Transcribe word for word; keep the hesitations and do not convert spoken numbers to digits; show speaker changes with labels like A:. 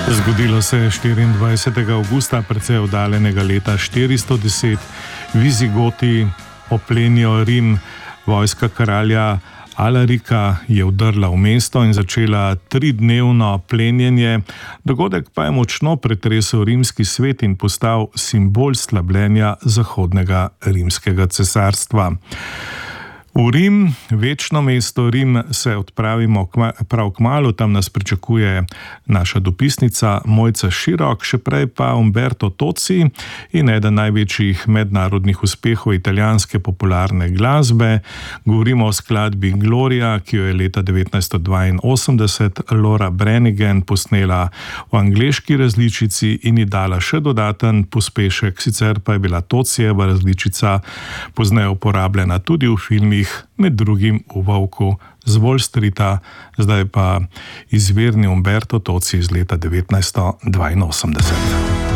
A: Zgodilo se je štiriindvajsetega avgusta precej oddaljenega leta štiristo deset. Vizigoti oplenijo Rim, vojska kralja Alarika je vdrla v mesto in začela tridnevno plenjenje. Dogodek pa je močno pretresel rimski svet in postal simbol slabljenja zahodnega rimskega cesarstva. V Rim, večno mesto Rim, se odpravimo prav kmalu, tam nas pričakuje naša dopisnica Mojca Širok, še prej pa Umberto Tozzi in eden največjih mednarodnih uspehov italijanske popularne glasbe. Govorimo o skladbi Gloria, ki jo je leta devetnajststo dvainosemdeset Laura Branigan posnela v angleški različici in ji dala še dodaten pospešek, sicer pa je bila Tozzijeva različica pozneje uporabljena tudi v filmih, med drugim v Volku z Wall Streeta, zdaj pa izvirni Umberto Tozzi iz leta devetnajststo dvainosemdeset.